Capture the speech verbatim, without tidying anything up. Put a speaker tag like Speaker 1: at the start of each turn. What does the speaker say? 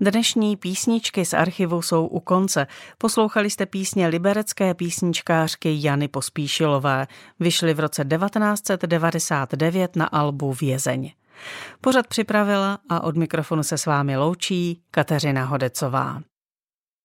Speaker 1: Dnešní písničky z archivu jsou u konce. Poslouchali jste písně liberecké písničkářky Jany Pospíšilové. Vyšly v roce devatenáct set devadesát devět na albu Vězeň. Pořad připravila a od mikrofonu se s vámi loučí Kateřina Hodecová.